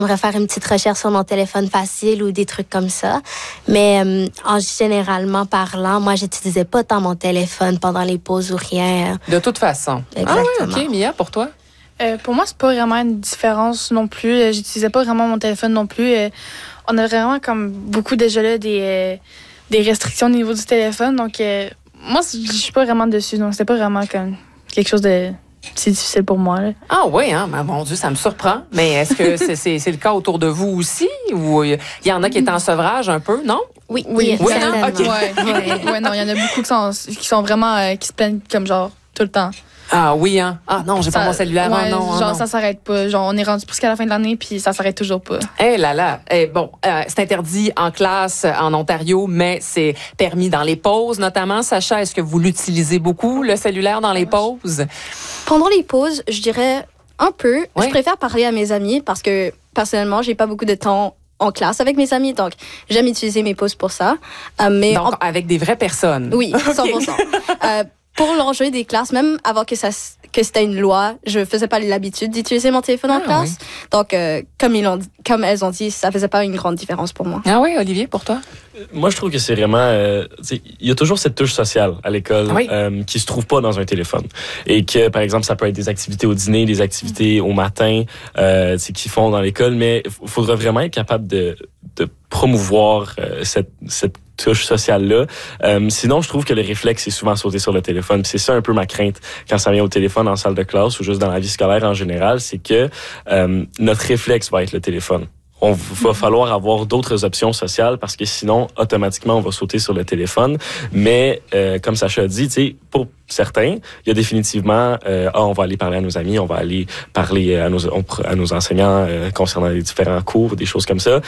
J'aimerais faire une petite recherche sur mon téléphone facile ou des trucs comme ça. Mais en généralement parlant, moi, j'utilisais pas tant mon téléphone pendant les pauses ou rien. De toute façon. Exactement. Ah oui, OK. Mia, pour toi? Pour moi, c'est pas vraiment une différence non plus. J'utilisais pas vraiment mon téléphone non plus. On a vraiment comme beaucoup déjà là des restrictions au niveau du téléphone. Donc, moi, je suis pas vraiment dessus. Donc, c'était pas vraiment comme quelque chose de si difficile pour moi. Là. Ah oui, hein? Mais mon Dieu, ça me surprend. Mais est-ce que c'est le cas autour de vous aussi? Ou il y en a qui est en sevrage un peu, non? Oui, certainement. OK. Ouais, non, il y en a beaucoup qui sont vraiment qui se plaignent comme genre tout le temps. Ah oui, hein? Ah non, j'ai pas mon cellulaire. Ouais, non, genre, non. ça s'arrête pas. Genre, on est rendu presque à la fin de l'année, puis ça s'arrête toujours pas. Eh là là. Bon, c'est interdit en classe en Ontario, mais c'est permis dans les pauses, notamment. Sacha, est-ce que vous l'utilisez beaucoup, le cellulaire, dans les pauses? Pendant les pauses, je dirais un peu. Oui. Je préfère parler à mes amis parce que, personnellement, j'ai pas beaucoup de temps en classe avec mes amis, donc j'aime utiliser mes pauses pour ça. Mais Donc, avec des vraies personnes? Oui, 100%. Pour l'enjeu des classes, même avant que c'était une loi, je faisais pas l'habitude d'utiliser mon téléphone en classe. Oui. Donc, comme elles ont dit, ça faisait pas une grande différence pour moi. Ah oui, Olivier, pour toi? Moi, je trouve que c'est vraiment... il y a toujours cette touche sociale à l'école Oui. qui se trouve pas dans un téléphone. Et que, par exemple, ça peut être des activités au dîner, des activités au matin qu'ils font dans l'école, mais il faudra vraiment être capable de promouvoir cette touche sociale-là. Sinon, je trouve que le réflexe, c'est souvent sauter sur le téléphone. Puis c'est ça un peu ma crainte quand ça vient au téléphone en salle de classe ou juste dans la vie scolaire en général, c'est que notre réflexe va être le téléphone. On va falloir avoir d'autres options sociales parce que sinon, automatiquement, on va sauter sur le téléphone. Mais comme Sacha a dit, tu sais, pour certains, il y a définitivement, on va aller parler à nos amis, on va aller parler à nos enseignants concernant les différents cours, des choses comme ça.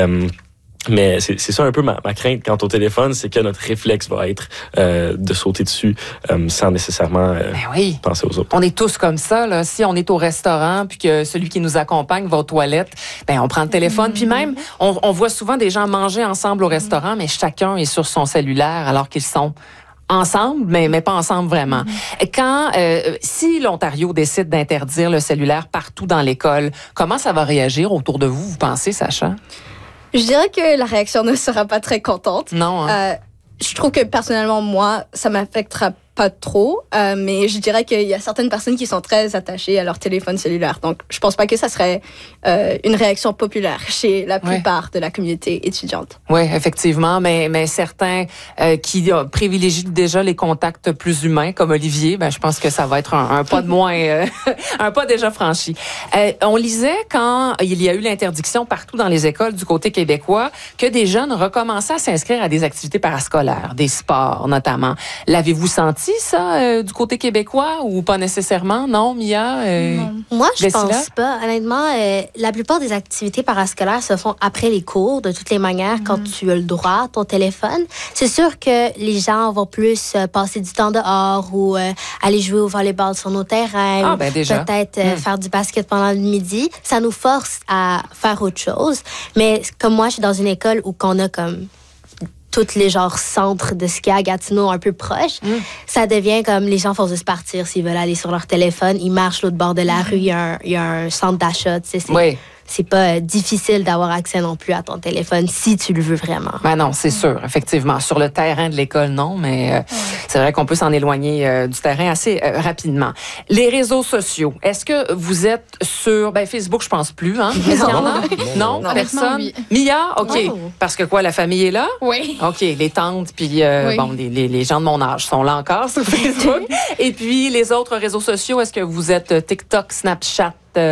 Mais c'est ça un peu ma crainte quant au téléphone, c'est que notre réflexe va être de sauter dessus sans nécessairement oui. penser aux autres. On est tous comme ça, là. Si on est au restaurant puis que celui qui nous accompagne va aux toilettes, ben on prend le téléphone. Puis même, on voit souvent des gens manger ensemble au restaurant, mais chacun est sur son cellulaire alors qu'ils sont ensemble, mais pas ensemble vraiment. Quand, si l'Ontario décide d'interdire le cellulaire partout dans l'école, comment ça va réagir autour de vous, vous pensez, Sacha? Je dirais que la réaction ne sera pas très contente. Non, hein? Je trouve que personnellement, moi, ça m'affectera pas trop, mais je dirais qu'il y a certaines personnes qui sont très attachées à leur téléphone cellulaire. Donc, je pense pas que ça serait une réaction populaire chez la plupart de la communauté étudiante. Oui, effectivement, mais certains qui privilégient déjà les contacts plus humains, comme Olivier, ben je pense que ça va être un pas de moins, un pas déjà franchi. On lisait quand il y a eu l'interdiction partout dans les écoles du côté québécois que des jeunes recommençaient à s'inscrire à des activités parascolaires, des sports notamment. L'avez-vous senti ça du côté québécois ou pas nécessairement? Non, Mia? Non. Moi, je Vessila? pense pas. Honnêtement, la plupart des activités parascolaires se font après les cours, de toutes les manières, quand tu as le droit à ton téléphone. C'est sûr que les gens vont plus passer du temps dehors ou aller jouer au volleyball sur nos terrains. Ah, ben déjà. Peut-être faire du basket pendant le midi. Ça nous force à faire autre chose. Mais comme moi, je suis dans une école où qu'on a comme tous les genres centres de ski à Gatineau un peu proches, ça devient comme les gens font juste partir s'ils veulent aller sur leur téléphone. Ils marchent l'autre bord de la rue, il y a un centre d'achat. Tu sais, c'est pas difficile d'avoir accès non plus à ton téléphone si tu le veux vraiment. Ben non, c'est sûr, effectivement. Sur le terrain de l'école, non, mais c'est vrai qu'on peut s'en éloigner du terrain assez rapidement. Les réseaux sociaux, est-ce que vous êtes sur... Ben Facebook, je pense plus, hein? Est-ce qu'il y en a? Non, personne? Oui. Mia? OK. Oh. Parce que quoi, la famille est là? Oui. OK, les tantes, puis bon, les gens de mon âge sont là encore sur Facebook. Et puis, les autres réseaux sociaux, est-ce que vous êtes TikTok, Snapchat,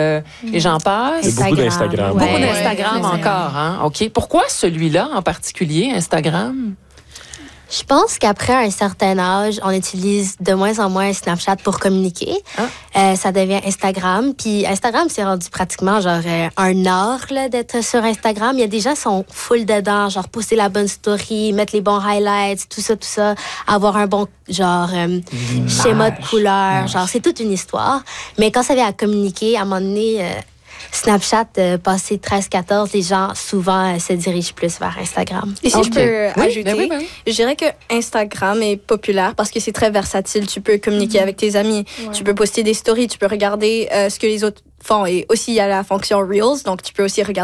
et j'en passe? Et beaucoup d'Instagram. Ouais. Beaucoup d'Instagram Ouais. encore, hein? OK. Pourquoi celui-là en particulier, Instagram? Je pense qu'après un certain âge, on utilise de moins en moins Snapchat pour communiquer. Ça devient Instagram. Puis Instagram, c'est rendu pratiquement genre un art là, d'être sur Instagram. Il y a des gens qui sont full dedans, genre poster la bonne story, mettre les bons highlights, tout ça. Avoir un bon genre schéma de couleur. Genre, c'est toute une histoire. Mais quand ça vient à communiquer, à un moment donné... Snapchat, passé 13-14, les gens souvent se dirigent plus vers Instagram. Et si je peux ajouter, oui. je dirais que Instagram est populaire parce que c'est très versatile. Tu peux communiquer avec tes amis, tu peux poster des stories, tu peux regarder ce que les autres font. Et aussi, il y a la fonction Reels, donc tu peux aussi regarder